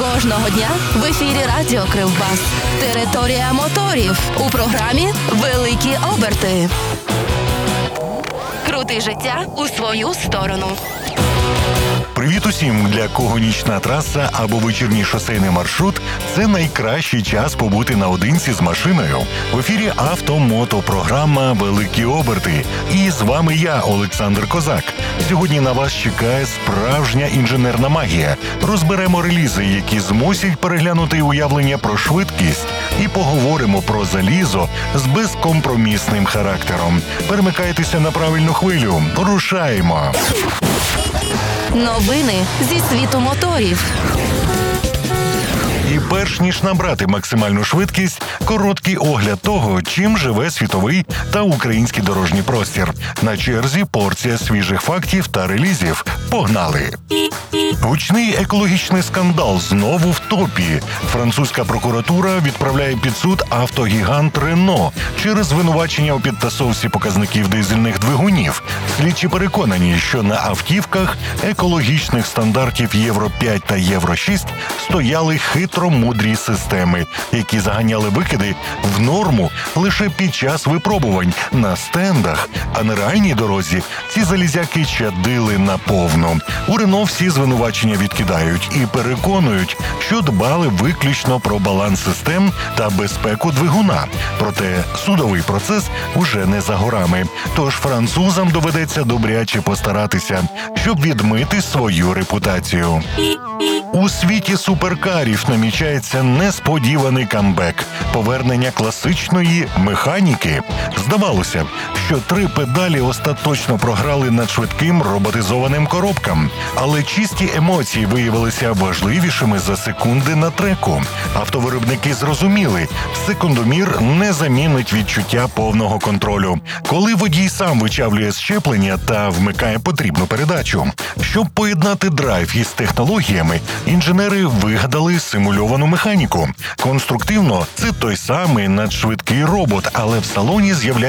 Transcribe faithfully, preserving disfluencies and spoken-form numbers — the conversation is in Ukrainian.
Кожного дня в ефірі Радіо Кривбас. Територія моторів. У програмі «Великі оберти». Крути життя у свою сторону. Привіт усім, для кого нічна траса або вечірній шосейний маршрут – це найкращий час побути наодинці з машиною. В ефірі авто-мото-програма «Великі оберти». І з вами я, Олександр Козак. Сьогодні на вас чекає справжня інженерна магія. Розберемо релізи, які змусять переглянути уявлення про швидкість. І поговоримо про залізо з безкомпромісним характером. Перемикайтеся на правильну хвилю. Рушаємо! Новини зі світу моторів. І перш ніж набрати максимальну швидкість, короткий огляд того, чим живе світовий та український дорожній простір. На черзі порція свіжих фактів та релізів. Погнали! Гучний екологічний скандал знову в топі. Французька прокуратура відправляє під суд автогігант Рено через звинувачення у підтасовці показників дизельних двигунів. Слідчі переконані, що на автівках екологічних стандартів Євро п'ять та Євро шість стояли хитромудрі системи, які заганяли викиди в норму лише під час випробувань на стендах, а на реальній дорозі ці залізяки чадили наповну. У Рено всі звинувачення відкидають і переконують, що дбали виключно про баланс систем та безпеку двигуна. Проте судовий процес уже не за горами. Тож французам доведеться добряче постаратися, щоб відмити свою репутацію. У світі суперкарів намічається несподіваний камбек – повернення класичної механіки. Здавалося, що три педалі остаточно програли над швидким роботизованим коробкам. Але чисті емоції виявилися важливішими за секунди на треку. Автовиробники зрозуміли – секундомір не замінить відчуття повного контролю, коли водій сам вичавлює щеплення та вмикає потрібну передачу. Щоб поєднати драйв із технологіями, інженери вигадали симульовану механіку. Конструктивно – це той самий надшвидкий робот, але в салоні з'являється